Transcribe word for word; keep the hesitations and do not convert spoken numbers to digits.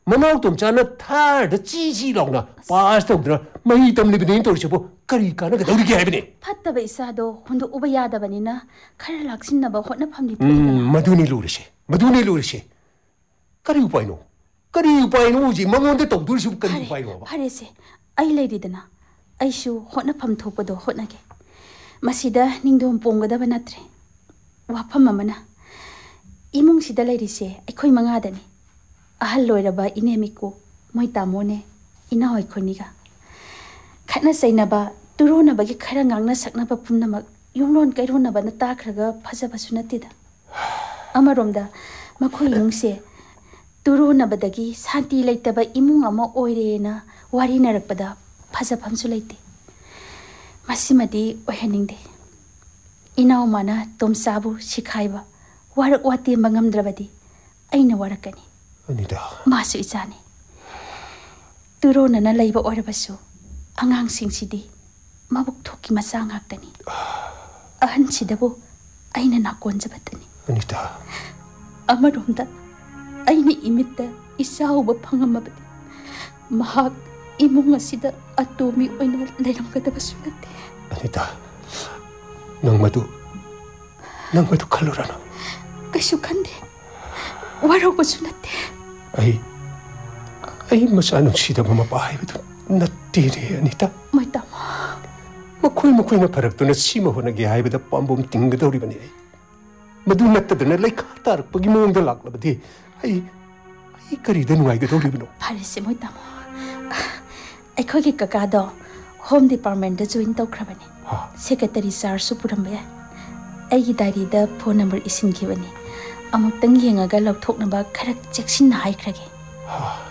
Manau Tom Chana Tar, the Chichi Longna, past of the Mahitam Libin to Chipo, Karikana, the Gabini. Pata Besado, Hondo Ubayada Vanina, Karalaxin about Hotna Pamdi. Maduni Lurishi, Maduni Lurishi. Kariupino, Kariupino, Mamma the Todusu Karipino. Harese, I lady dana. I show Hotna Pam Topado Hotnage. Masida, Ningdom Ponga da Vanatre. Wapa Mamana. Imung Sida lady say, I coin mangadani. Ahal loiraba inemico, moita mone, ina oikoniga. Katna sainaba, Durona bagi karangangna saknaba pumnamak, Yunglon Gairona banatakraga, Pazabasunatida. Amaromda, Mako Yungse, Durona badagi, Santi laitaba imung amo oirena, Warina rakpada, Pazapamsulate. Masimadi oheningde. Ina mana, Tom Sabu, Shikaiba, Warak wati mangam dravadi, Aina warakani. Anita. Masu izani. Durona na laiba orabasu. Angang singsidi. Mabuk toki masang haktani. Ahan sidabu. Aina nakon jabatani. Anita. Amarumda. Aina imita. Isaw ba pangamabati. Mahak. Imong asida. Atomi oina layang katabasu nati. Anita. Nang madu. Nang madu kalurano. Kasukande. Waraw ba sunate? Ay, ay masanong sida mamapahay ito. Natiri, Anita. May tama. Makoy-makoy na parakto na sima ho nagyahay ba pambom tingga daw riba niya. Madunat na doon na laikatar pag imong dalak na ba di. Ay, ay karida nuway ka daw riba no. Parisi, may tama. Ay ko'y kakado, Home Department da join daw krabani. Secretary Sar Supurambaya. Ay gidari da phone number isin kibani. Amutang yengaga lauthok na ba karak cheksin na hai krage.